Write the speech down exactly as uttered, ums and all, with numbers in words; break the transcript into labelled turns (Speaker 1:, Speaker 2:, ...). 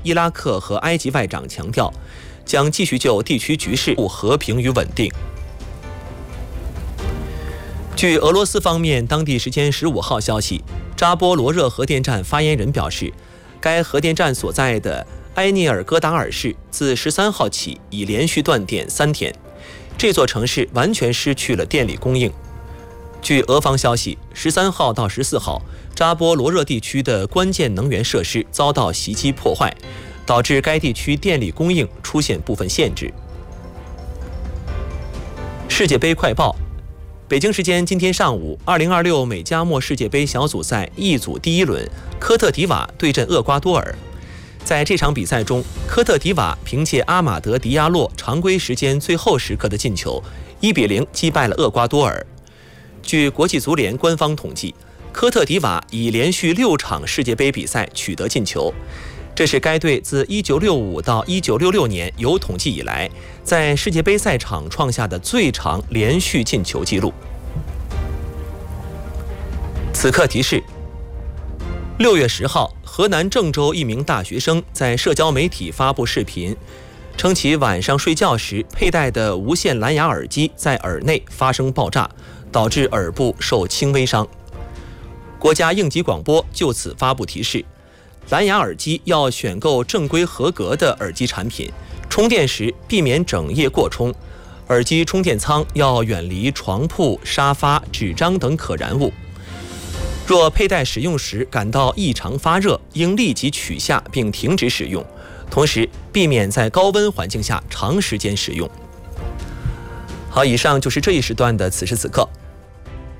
Speaker 1: 伊拉克和埃及外长强调，将继续就地区局势和平与稳定。据俄罗斯方面当地时间十五号消息，扎波罗热核电站发言人表示，该核电站所在的埃涅尔戈达尔市自十三号起已连续断电三天，这座城市完全失去了电力供应。据俄方消息，十三号到十四号，扎波罗热地区的关键能源设施遭到袭击破坏，导致该地区电力供应出现部分限制。世界杯快报。北京时间今天上午，二零二六美加墨世界杯小组赛 E 组第一轮，科特迪瓦对阵厄瓜多尔。在这场比赛中，科特迪瓦凭借阿马德·迪亚洛常规时间最后时刻的进球，一比零击败了厄瓜多尔。据国际足联官方统计，科特迪瓦已连续六场世界杯比赛取得进球，这是该队自一九六五到一九六六年有统计以来，在世界杯赛场创下的最长连续进球纪录。此刻提示：六月十号，河南郑州一名大学生在社交媒体发布视频，称其晚上睡觉时佩戴的无线蓝牙耳机在耳内发生爆炸，导致耳部受轻微伤。国家应急广播就此发布提示：蓝牙耳机要选购正规合格的耳机产品，充电时避免整夜过充，耳机充电仓要远离床铺、沙发、纸张等可燃物。若佩戴使用时感到异常发热，应立即取下并停止使用，同时避免在高温环境下长时间使用。好，以上就是这一时段的此时此刻。